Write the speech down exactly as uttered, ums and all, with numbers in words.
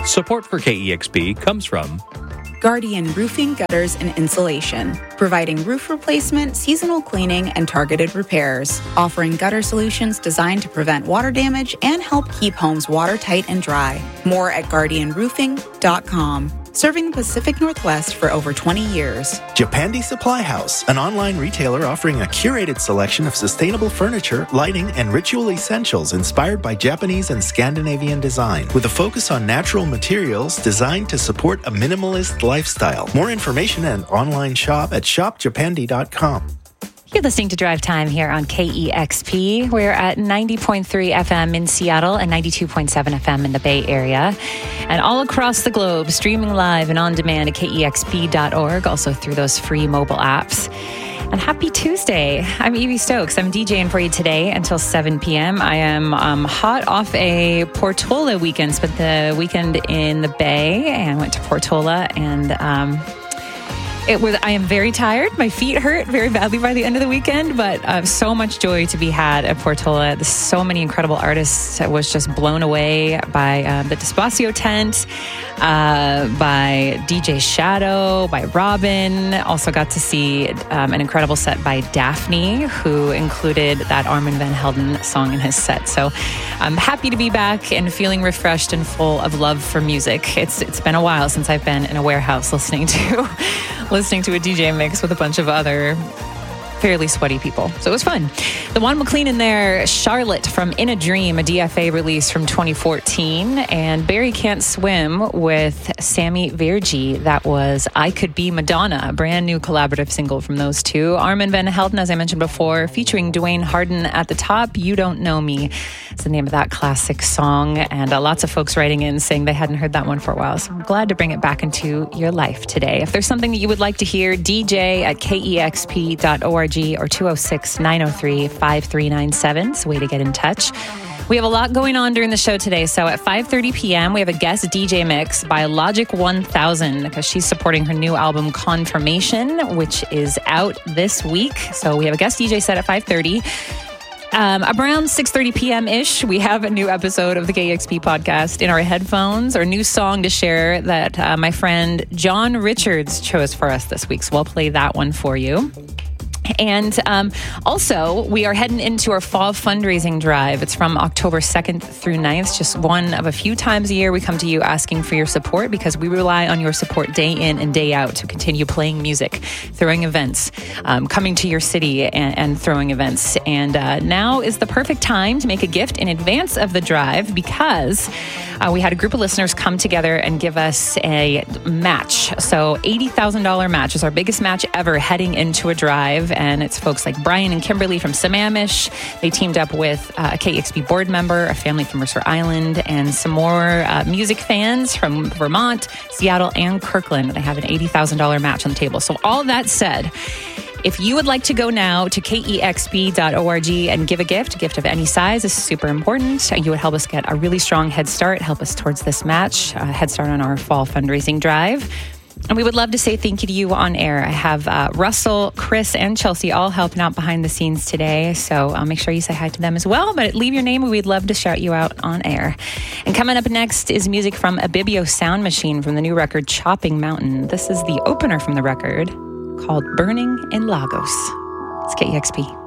Support for K E X P comes from Guardian Roofing, Gutters, and Insulation, providing roof replacement, seasonal cleaning, and targeted repairs, offering gutter solutions designed to prevent water damage and help keep homes watertight and dry. More at guardian roofing dot com. Serving the Pacific Northwest for over twenty years. Japandi Supply House, an online retailer offering a curated selection of sustainable furniture, lighting, and ritual essentials inspired by Japanese and Scandinavian design, with a focus on natural materials designed to support a minimalist lifestyle. More information and online shop at shop japandi dot com. You're listening to Drive Time here on K E X P. We're at ninety point three F M in Seattle and ninety-two point seven F M in the Bay Area. And all across the globe, streaming live and on demand at K E X P dot org, also through those free mobile apps. And happy Tuesday. I'm Evie Stokes. I'm DJing for you today until seven p.m. I am um, hot off a Portola weekend. Spent the weekend in the Bay and went to Portola and... Um, It was. I am very tired. My feet hurt very badly by the end of the weekend, but uh, so much joy to be had at Portola. There's so many incredible artists. I was just blown away by uh, the Despacio tent, uh, by D J Shadow, by Robin. Also got to see um, an incredible set by Daphne, who included that Armin van Helden song in his set. So I'm happy to be back and feeling refreshed and full of love for music. It's It's been a while since I've been in a warehouse listening to... listening to a D J mix with a bunch of other fairly sweaty people. So it was fun. The Juan McLean in there, Charlotte from In a Dream, a D F A release from twenty fourteen, and Barry Can't Swim with Sammy Virgi. That was I Could Be Madonna, a brand new collaborative single from those two. Armin van Helden, as I mentioned before, featuring Dwayne Harden at the top, You Don't Know Me. It's the name of that classic song, and uh, lots of folks writing in saying they hadn't heard that one for a while, so I'm glad to bring it back into your life today. If there's something that you would like to hear, D J at K E X P dot org or two oh six, nine oh three, five three nine seven. It's a way to get in touch. We have a lot going on during the show today. So at five thirty p.m., we have a guest D J mix by Logic one thousand because she's supporting her new album Confirmation, which is out this week. So we have a guest D J set at five thirty. Um, around six thirty p.m.-ish, we have a new episode of the K E X P podcast in our headphones, our new song to share that uh, my friend John Richards chose for us this week. So we'll play that one for you. And um, also, we are heading into our fall fundraising drive. It's from October second through ninth, just one of a few times a year we come to you asking for your support because we rely on your support day in and day out to continue playing music, throwing events, um, coming to your city and, and throwing events. And uh, now is the perfect time to make a gift in advance of the drive because uh, we had a group of listeners come together and give us a match. So eighty thousand dollars match is our biggest match ever heading into a drive. And it's folks like Brian and Kimberly from Sammamish. They teamed up with uh, a K E X P board member, a family from Mercer Island, and some more uh, music fans from Vermont, Seattle, and Kirkland. They have an eighty thousand dollars match on the table. So all that said, if you would like to go now to K E X P dot org and give a gift, a gift of any size, this is super important. You would help us get a really strong head start, help us towards this match, a head start on our fall fundraising drive. And we would love to say thank you to you on air. I have uh, Russell, Chris, and Chelsea all helping out behind the scenes today. So uh, make sure you say hi to them as well. But leave your name and we'd love to shout you out on air. And coming up next is music from Abibio Sound Machine from the new record Chopping Mountain. This is the opener from the record called Burning in Lagos. It's K E X P.